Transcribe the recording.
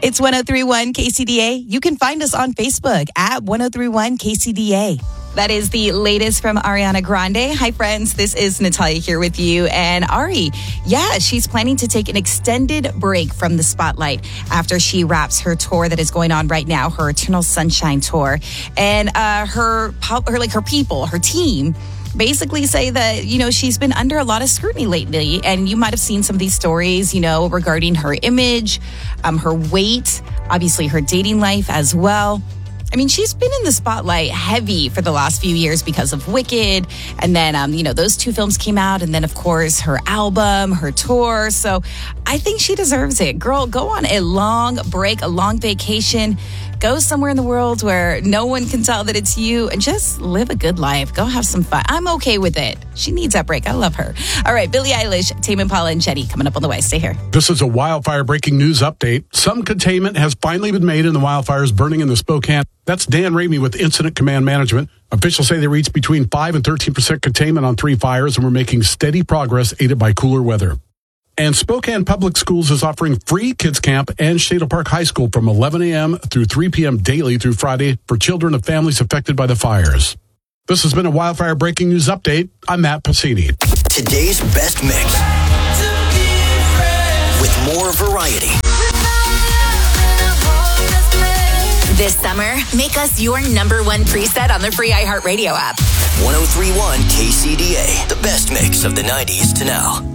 It's 103.1 KCDA. You can find us on Facebook at 103.1 KCDA. That is the latest from Ariana Grande. Hi, friends. This is Natalia here with you. And Ari, she's planning to take an extended break from the spotlight after she wraps her tour that is going on right now, her Eternal Sunshine Tour. And her people, her team, basically say that, she's been under a lot of scrutiny lately. And you might have seen some of these stories, regarding her image, her weight, obviously her dating life as well. I mean, she's been in the spotlight heavy for the last few years because of Wicked. And then, those two films came out. And then, of course, her album, her tour. So I think she deserves it. Girl, go on a long break, a long vacation. Go somewhere in the world where no one can tell that it's you and just live a good life. Go have some fun. I'm okay with it. She needs that break. I love her. All right, Billie Eilish, Tame Impala, and Jenny coming up on the way. Stay here. This is a wildfire breaking news update. Some containment has finally been made in the wildfires burning in the Spokane. That's Dan Ramey with Incident Command Management. Officials say they reached between 5 and 13% containment on 3 fires and were making steady progress aided by cooler weather. And Spokane Public Schools is offering free kids camp and Shadle Park High School from 11 a.m. through 3 p.m. daily through Friday for children of families affected by the fires. This has been a wildfire breaking news update. I'm Matt Passini. Today's best mix with more variety. This summer, make us your number one preset on the free iHeartRadio app. 103.1 KCDA, the best mix of the 90s to now.